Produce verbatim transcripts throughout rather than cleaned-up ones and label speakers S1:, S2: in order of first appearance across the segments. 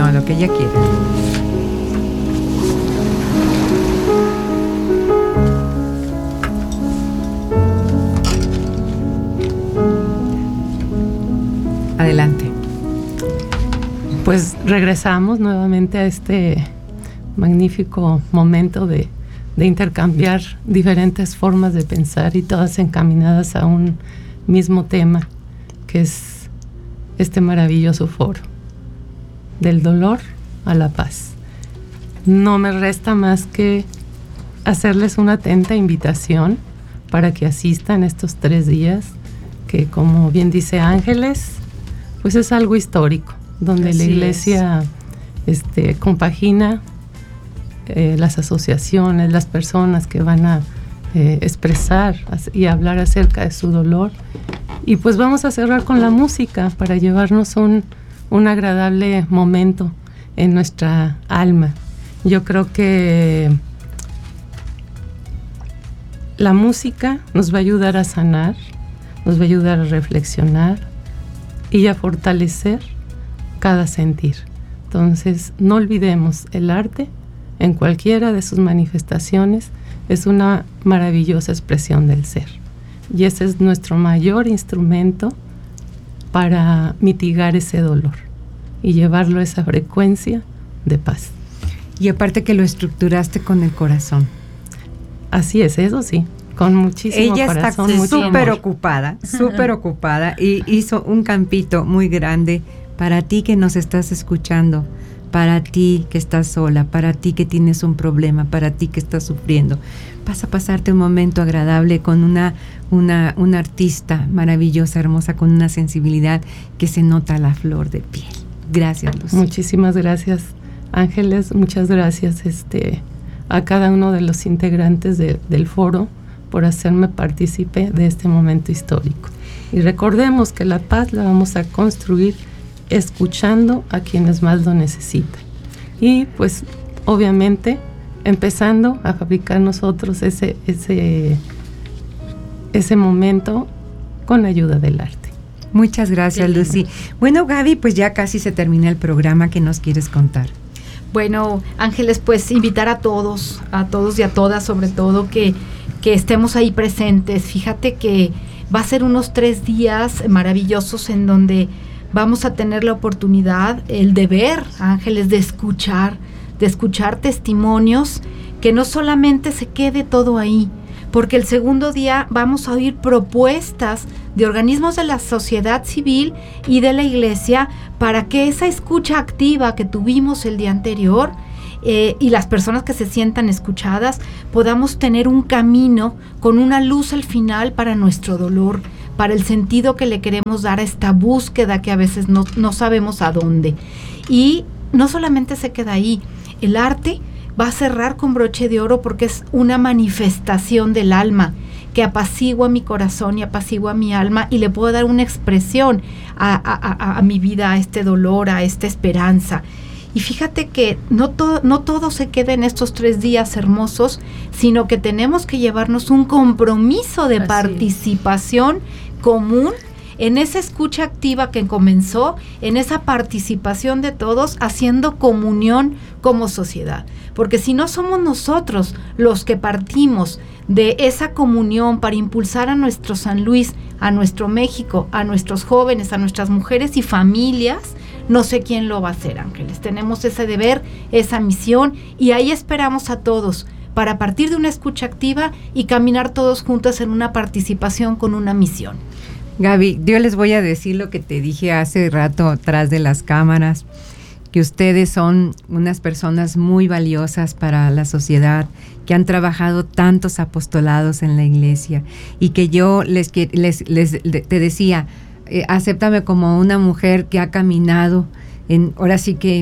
S1: a lo que ella quiera. Adelante.
S2: Pues regresamos nuevamente a este magnífico momento de, de intercambiar diferentes formas de pensar y todas encaminadas a un mismo tema, que es este maravilloso foro, del dolor a la paz. No me resta más que hacerles una atenta invitación para que asistan estos tres días, que como bien dice Ángeles, pues es algo histórico, donde Así la Iglesia este, compagina eh, las asociaciones, las personas que van a eh, expresar y hablar acerca de su dolor. Y pues vamos a cerrar con la música para llevarnos un, un agradable momento en nuestra alma. Yo creo que la música nos va a ayudar a sanar, nos va a ayudar a reflexionar y a fortalecer cada sentir. Entonces, no olvidemos, el arte, en cualquiera de sus manifestaciones, es una maravillosa expresión del ser. Y ese es nuestro mayor instrumento para mitigar ese dolor y llevarlo a esa frecuencia de paz.
S1: Y aparte que lo estructuraste con el corazón.
S2: Así es, eso sí, con muchísimo
S1: Ella
S2: corazón.
S1: Ella está súper ocupada, súper ocupada, y hizo un campito muy grande para ti que nos estás escuchando, para ti que estás sola, para ti que tienes un problema, para ti que estás sufriendo. Vas a pasarte un momento agradable con una, una, una artista maravillosa, hermosa, con una sensibilidad que se nota a la flor de piel. Gracias, Lucy.
S2: Muchísimas gracias, Ángeles. Muchas gracias este, a cada uno de los integrantes de, del foro por hacerme partícipe de este momento histórico. Y recordemos que la paz la vamos a construir escuchando a quienes más lo necesitan. Y pues obviamente empezando a fabricar nosotros ese, ese, ese momento con ayuda del arte.
S1: Muchas gracias, Lucy. Bueno, Gaby, pues ya casi se termina el programa. ¿Qué nos quieres contar?
S3: Bueno, Ángeles, pues invitar a todos, a todos y a todas sobre todo, que, que estemos ahí presentes. Fíjate que va a ser unos tres días maravillosos en donde vamos a tener la oportunidad, el deber, Ángeles, de escuchar, de escuchar testimonios, que no solamente se quede todo ahí, porque el segundo día vamos a oír propuestas de organismos de la sociedad civil y de la Iglesia para que esa escucha activa que tuvimos el día anterior eh, y las personas que se sientan escuchadas podamos tener un camino con una luz al final para nuestro dolor, para el sentido que le queremos dar a esta búsqueda que a veces no, no sabemos a dónde. Y no solamente se queda ahí, el arte va a cerrar con broche de oro porque es una manifestación del alma que apacigua mi corazón y apacigua mi alma y le puedo dar una expresión a, a, a, a mi vida, a este dolor, a esta esperanza. Y fíjate que no, to- no todo se queda en estos tres días hermosos, sino que tenemos que llevarnos un compromiso de Así participación es. común en esa escucha activa que comenzó, en esa participación de todos, haciendo comunión como sociedad. Porque si no somos nosotros los que partimos de esa comunión para impulsar a nuestro San Luis, a nuestro México, a nuestros jóvenes, a nuestras mujeres y familias, no sé quién lo va a hacer, Ángeles. Tenemos ese deber, esa misión, y ahí esperamos a todos para partir de una escucha activa y caminar todos juntos en una participación con una misión.
S1: Gaby, yo les voy a decir lo que te dije hace rato atrás de las cámaras, que ustedes son unas personas muy valiosas para la sociedad, que han trabajado tantos apostolados en la Iglesia, y que yo les, les, les te decía, eh, acéptame como una mujer que ha caminado, en, ahora sí que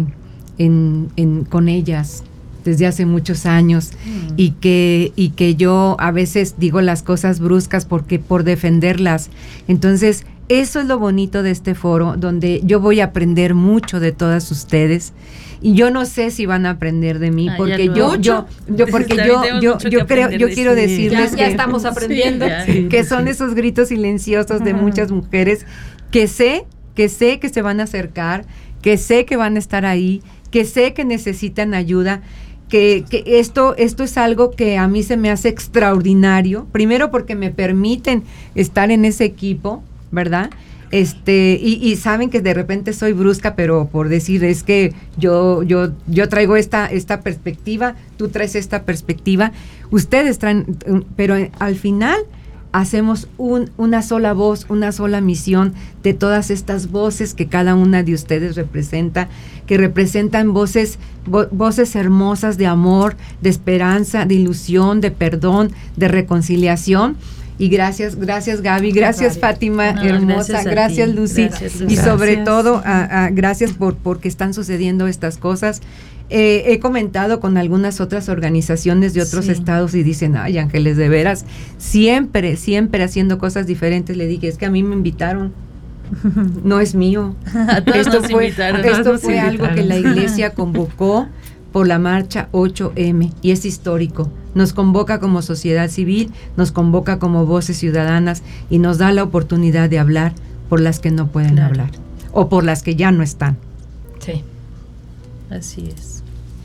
S1: en, en, con ellas desde hace muchos años, mm. y que y que yo a veces digo las cosas bruscas porque por defenderlas. Entonces, eso es lo bonito de este foro, donde yo voy a aprender mucho de todas ustedes, y yo no sé si van a aprender de mí, ah, porque yo, yo yo porque yo yo yo creo yo quiero de decirles
S3: ya, ya
S1: que
S3: estamos aprendiendo
S1: sí, ya, que son esos gritos silenciosos de muchas mujeres que sé que sé que se van a acercar, que sé que van a estar ahí, que sé que necesitan ayuda, que, que esto, esto es algo que a mí se me hace extraordinario, primero porque me permiten estar en ese equipo, ¿verdad? Este, y, y saben que de repente soy brusca, pero por decir, es que yo, yo, yo traigo esta, esta perspectiva, tú traes esta perspectiva, ustedes traen, pero al final hacemos un, una sola voz, una sola misión de todas estas voces que cada una de ustedes representa, que representan voces, vo, voces hermosas de amor, de esperanza, de ilusión, de perdón, de reconciliación. Y gracias, gracias Gaby, gracias Fátima, no, hermosa, gracias, gracias Lucy, gracias, Lucy, y sobre gracias. todo a, a, gracias por porque están sucediendo estas cosas. Eh, he comentado con algunas otras organizaciones de otros sí. estados y dicen, ay Ángeles, de veras, siempre, siempre haciendo cosas diferentes. Le dije, es que a mí me invitaron, no es mío.
S4: A todos
S1: esto
S4: nos
S1: fue,
S4: invitaron,
S1: esto
S4: todos
S1: fue
S4: nos
S1: algo que la iglesia convocó por la marcha ocho eme y es histórico. Nos convoca como sociedad civil, nos convoca como voces ciudadanas y nos da la oportunidad de hablar por las que no pueden claro. hablar o por las que ya no están.
S4: Sí, así es.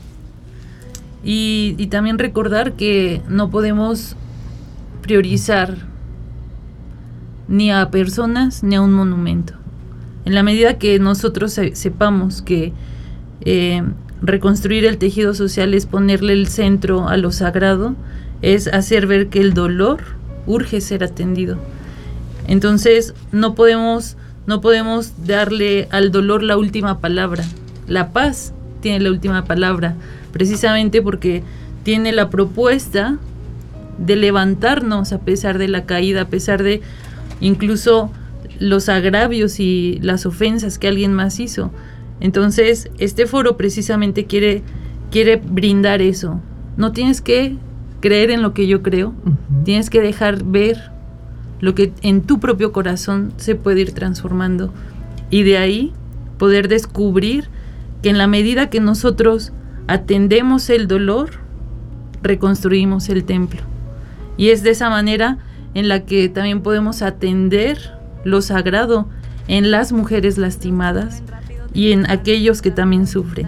S4: Y, y también recordar que no podemos priorizar ni a personas ni a un monumento. En la medida que nosotros se, sepamos que eh, reconstruir el tejido social es ponerle el centro a lo sagrado, es hacer ver que el dolor urge ser atendido. Entonces no podemos, no podemos darle al dolor la última palabra. La paz tiene la última palabra, precisamente porque tiene la propuesta de levantarnos a pesar de la caída, a pesar de incluso los agravios y las ofensas que alguien más hizo. Entonces, este foro precisamente quiere, quiere brindar eso. No tienes que creer en lo que yo creo, uh-huh. tienes que dejar ver lo que en tu propio corazón se puede ir transformando. Y de ahí poder descubrir que en la medida que nosotros atendemos el dolor, reconstruimos el templo. Y es de esa manera en la que también podemos atender lo sagrado en las mujeres lastimadas y en aquellos que también sufren.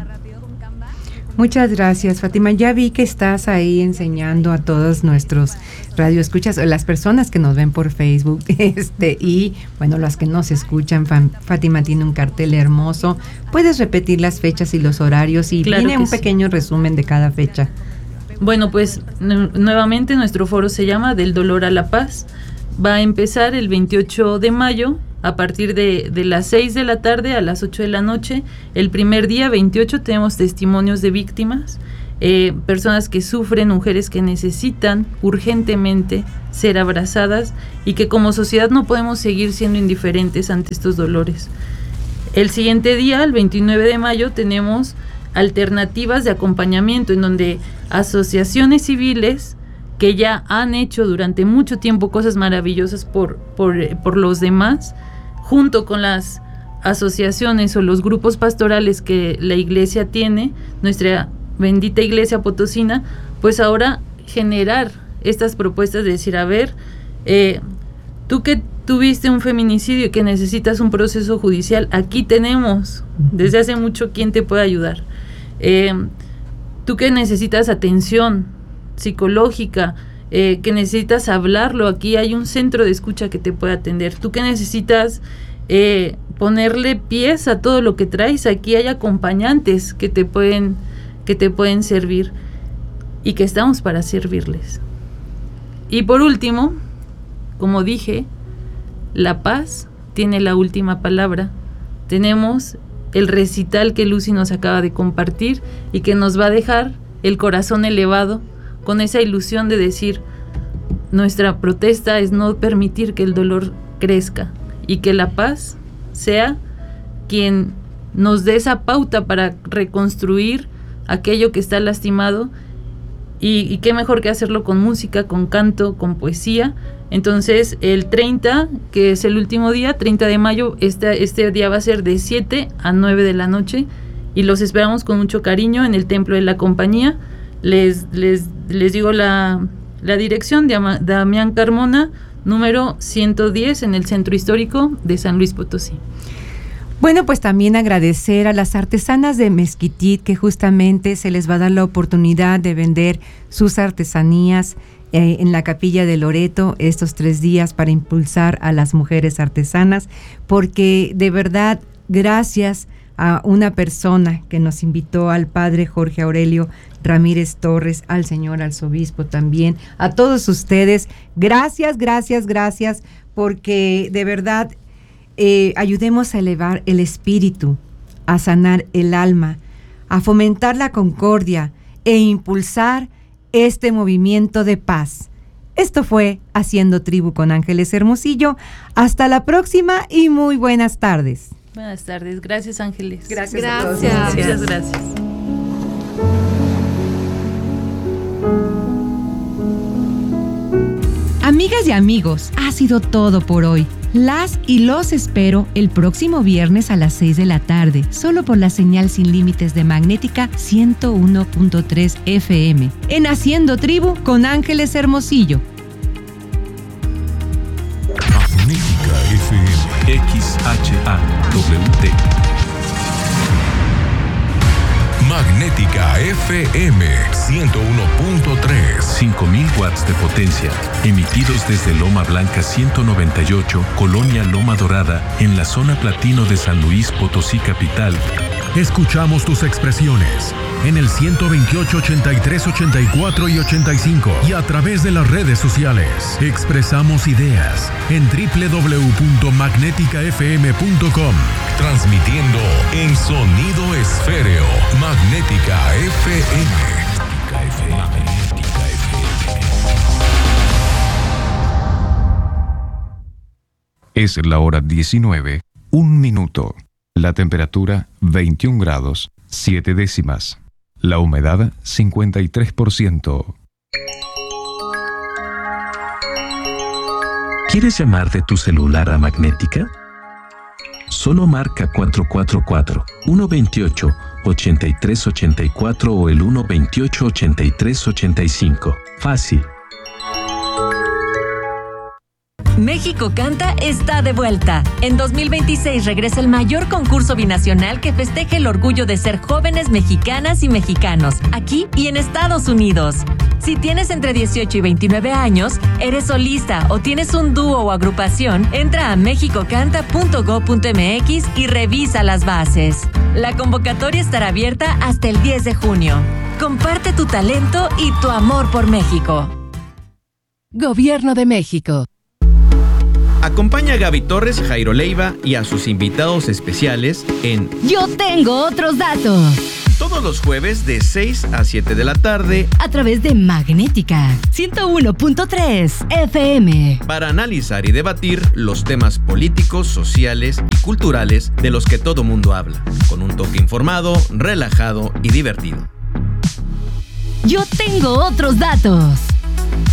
S1: Muchas gracias, Fátima. Ya vi que estás ahí enseñando a todos nuestros radioescuchas, las personas que nos ven por Facebook, este y bueno, las que nos escuchan. Fátima tiene un cartel hermoso. ¿Puedes repetir las fechas y los horarios? Y
S4: claro
S1: viene un
S4: sí.
S1: pequeño resumen de cada fecha.
S4: Bueno, pues nu- nuevamente nuestro foro se llama Del Dolor a la Paz. Va a empezar el veintiocho de mayo a partir de, de las seis de la tarde a las ocho de la noche. El primer día, veintiocho, tenemos testimonios de víctimas, eh, personas que sufren, mujeres que necesitan urgentemente ser abrazadas y que como sociedad no podemos seguir siendo indiferentes ante estos dolores. El siguiente día, el veintinueve de mayo, tenemos alternativas de acompañamiento en donde asociaciones civiles que ya han hecho durante mucho tiempo cosas maravillosas por, por, por los demás, junto con las asociaciones o los grupos pastorales que la iglesia tiene, nuestra bendita iglesia potosina, pues ahora generar estas propuestas de decir, a ver, eh, tú que tuviste un feminicidio y que necesitas un proceso judicial, aquí tenemos desde hace mucho quien te puede ayudar. Eh, tú que necesitas atención psicológica, eh, que necesitas hablarlo, aquí hay un centro de escucha que te puede atender. Tú que necesitas eh, ponerle pies a todo lo que traes, aquí hay acompañantes que te pueden, que te pueden servir y que estamos para servirles. Y por último, como dije, la paz tiene la última palabra. Tenemos el recital que Lucy nos acaba de compartir y que nos va a dejar el corazón elevado con esa ilusión de decir, nuestra protesta es no permitir que el dolor crezca y que la paz sea quien nos dé esa pauta para reconstruir aquello que está lastimado. Y, y qué mejor que hacerlo con música, con canto, con poesía. Entonces el treinta, que es el último día, treinta de mayo, este, este día va a ser de siete a nueve de la noche y los esperamos con mucho cariño en el Templo de la Compañía. Les, les, les digo la, la dirección de Ama, Damián Carmona, número ciento diez, en el Centro Histórico de San Luis Potosí.
S1: Bueno, pues también agradecer a las artesanas de Mezquitic, que justamente se les va a dar la oportunidad de vender sus artesanías eh, en la Capilla de Loreto estos tres días para impulsar a las mujeres artesanas, porque de verdad, gracias a una persona que nos invitó, al padre Jorge Aurelio Ramírez Torres, al señor arzobispo también, a todos ustedes, gracias, gracias, gracias, porque de verdad eh, ayudemos a elevar el espíritu, a sanar el alma, a fomentar la concordia e impulsar este movimiento de paz. Esto fue Haciendo Tribu con Ángeles Hermosillo. Hasta la próxima y muy buenas tardes.
S4: Buenas tardes. Gracias, Ángeles.
S1: Gracias.
S3: Gracias.
S1: A todos.
S4: Muchas gracias.
S5: Amigas y amigos, ha sido todo por hoy. Las y los espero el próximo viernes a las seis de la tarde, solo por la señal sin límites de Magnética ciento uno punto tres F M, en Haciendo Tribu con Ángeles Hermosillo.
S6: Magnética F M, X H A W T. Magnética F M ciento uno punto tres, cinco mil watts de potencia, emitidos desde Loma Blanca ciento noventa y ocho, Colonia Loma Dorada, en la zona platino de San Luis Potosí capital.
S7: Escuchamos tus expresiones en el ciento veintiocho, ochenta y tres, ochenta y cuatro y ochenta y cinco y a través de las redes sociales. Expresamos ideas en doble u doble u doble u punto magnética f m punto com.
S6: Transmitiendo en sonido esféreo. Magnética F M. Magnética F M. Es la hora diecinueve, un minuto. La temperatura veintiún grados, siete décimas. La humedad cincuenta y tres por ciento.
S8: ¿Quieres llamar de tu celular a Magnética? Solo marca cuatro cuatro cuatro, uno dos ocho, ocho tres ocho cuatro o el uno dos ocho, ocho tres ocho cinco. Fácil.
S9: México Canta está de vuelta. En dos mil veintiséis regresa el mayor concurso binacional que festeje el orgullo de ser jóvenes mexicanas y mexicanos, aquí y en Estados Unidos. Si tienes entre dieciocho y veintinueve años, eres solista o tienes un dúo o agrupación, entra a mexico canta punto gob punto m x y revisa las bases. La convocatoria estará abierta hasta el diez de junio. Comparte tu talento y tu amor por México.
S5: Gobierno de México.
S10: Acompaña a Gaby Torres, Jairo Leiva y a sus invitados especiales en
S5: Yo tengo otros datos.
S10: todos los jueves de seis a siete de la tarde
S5: A través de Magnética ciento uno punto tres F M.
S10: para analizar y debatir los temas políticos, sociales y culturales de los que todo mundo habla, con un toque informado, relajado y divertido.
S5: Yo tengo otros datos.